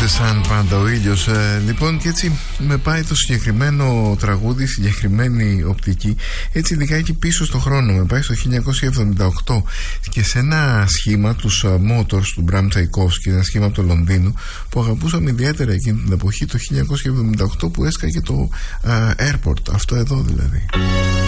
σαν πάντα ο ήλιος. Λοιπόν, και έτσι με πάει το συγκεκριμένο τραγούδι, συγκεκριμένη οπτική, έτσι λιγάκι πίσω στο χρόνο. Με πάει στο 1978 και σε ένα σχήμα τους Motors του Μπραμ Τσαϊκόφσκι, ένα σχήμα από το Λονδίνο που αγαπούσαμε ιδιαίτερα εκείνη την εποχή, το 1978, που έσκαγε το Airport, αυτό εδώ δηλαδή.